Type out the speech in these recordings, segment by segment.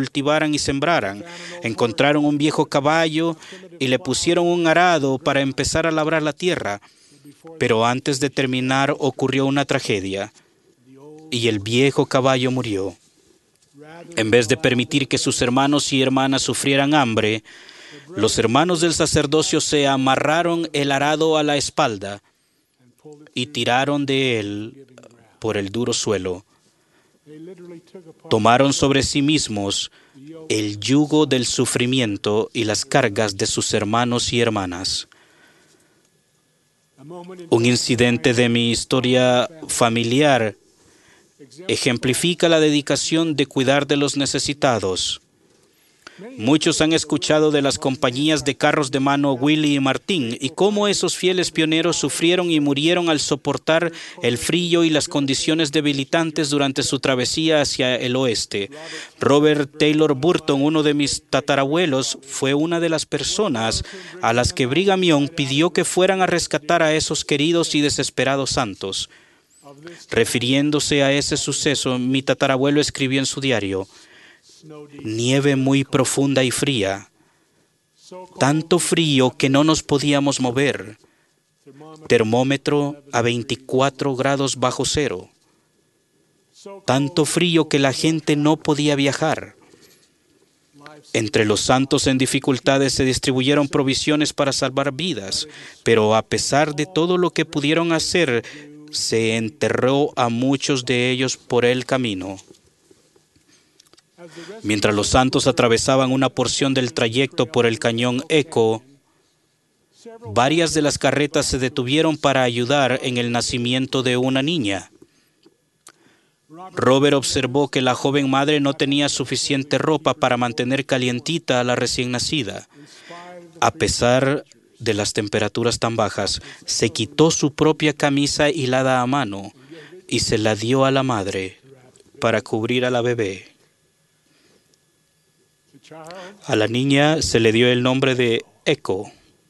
cultivaran y sembraran. Encontraron un viejo caballo y le pusieron un arado para empezar a labrar la tierra. Pero antes de terminar ocurrió una tragedia y el viejo caballo murió. En vez de permitir que sus hermanos y hermanas sufrieran hambre, los hermanos del sacerdocio se amarraron el arado a la espalda y tiraron de él por el duro suelo. Tomaron sobre sí mismos el yugo del sufrimiento y las cargas de sus hermanos y hermanas. Un incidente de mi historia familiar ejemplifica la dedicación de cuidar de los necesitados. Muchos han escuchado de las compañías de carros de mano Willy y Martín y cómo esos fieles pioneros sufrieron y murieron al soportar el frío y las condiciones debilitantes durante su travesía hacia el oeste. Robert Taylor Burton, uno de mis tatarabuelos, fue una de las personas a las que Brigham Young pidió que fueran a rescatar a esos queridos y desesperados santos. Refiriéndose a ese suceso, mi tatarabuelo escribió en su diario: nieve muy profunda y fría, tanto frío que no nos podíamos mover, termómetro a 24 grados bajo cero, tanto frío que la gente no podía viajar. Entre los santos en dificultades se distribuyeron provisiones para salvar vidas, pero a pesar de todo lo que pudieron hacer, se enterró a muchos de ellos por el camino. Mientras los santos atravesaban una porción del trayecto por el cañón Echo, varias de las carretas se detuvieron para ayudar en el nacimiento de una niña. Robert observó que la joven madre no tenía suficiente ropa para mantener calientita a la recién nacida. A pesar de las temperaturas tan bajas, se quitó su propia camisa hilada a mano y se la dio a la madre para cubrir a la bebé. A la niña se le dio el nombre de Echo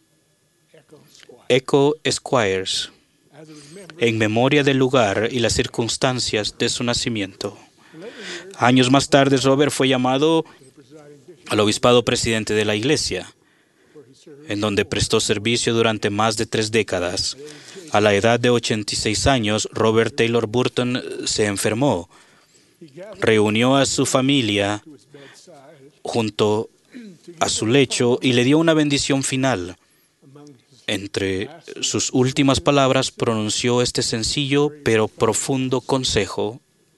Squires, en memoria del lugar y las circunstancias de su nacimiento. Años más tarde, Robert fue llamado al obispado presidente de la iglesia, en donde prestó servicio durante más de 3 décadas. A la edad de 86 años, Robert Taylor Burton se enfermó. Reunió a su familia junto a su lecho y le dio una bendición final. Entre sus últimas palabras pronunció este sencillo pero profundo consejo: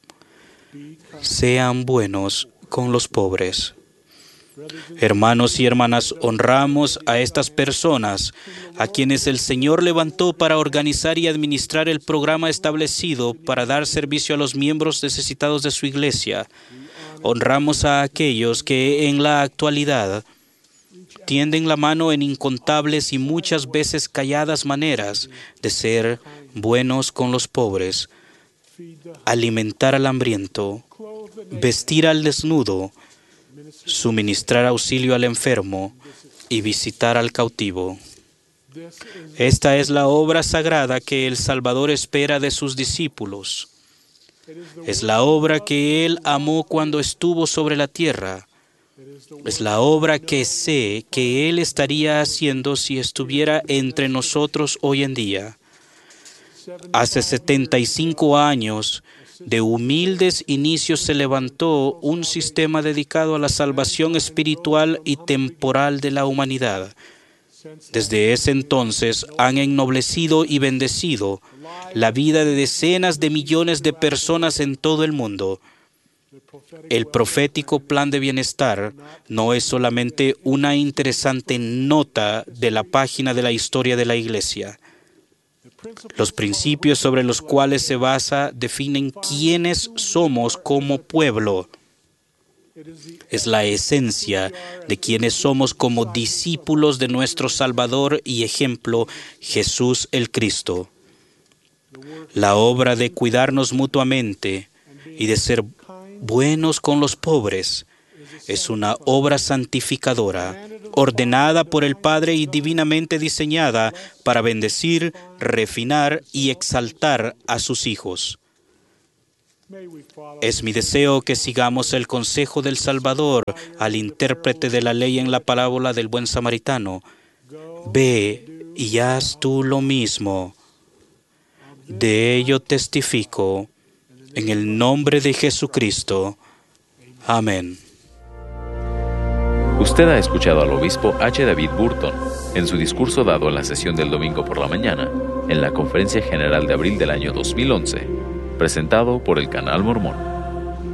sean buenos con los pobres. Hermanos y hermanas, honramos a estas personas a quienes el Señor levantó para organizar y administrar el programa establecido para dar servicio a los miembros necesitados de su iglesia. Honramos a aquellos que en la actualidad tienden la mano en incontables y muchas veces calladas maneras de ser buenos con los pobres, alimentar al hambriento, vestir al desnudo, suministrar auxilio al enfermo y visitar al cautivo. Esta es la obra sagrada que el Salvador espera de sus discípulos. Es la obra que Él amó cuando estuvo sobre la tierra. Es la obra que sé que Él estaría haciendo si estuviera entre nosotros hoy en día. Hace 75 años, de humildes inicios se levantó un sistema dedicado a la salvación espiritual y temporal de la humanidad. Desde ese entonces han ennoblecido y bendecido la vida de decenas de millones de personas en todo el mundo. El profético plan de bienestar no es solamente una interesante nota de la página de la historia de la Iglesia. Los principios sobre los cuales se basa definen quiénes somos como pueblo. Es la esencia de quienes somos como discípulos de nuestro Salvador y ejemplo, Jesús el Cristo. La obra de cuidarnos mutuamente y de ser buenos con los pobres es una obra santificadora, ordenada por el Padre y divinamente diseñada para bendecir, refinar y exaltar a sus hijos. Es mi deseo que sigamos el consejo del Salvador al intérprete de la ley en la parábola del buen samaritano. Ve y haz tú lo mismo. De ello testifico en el nombre de Jesucristo. Amén. Usted ha escuchado al obispo H. David Burton en su discurso dado en la sesión del domingo por la mañana en la Conferencia General de abril del año 2011, presentado por el Canal Mormón.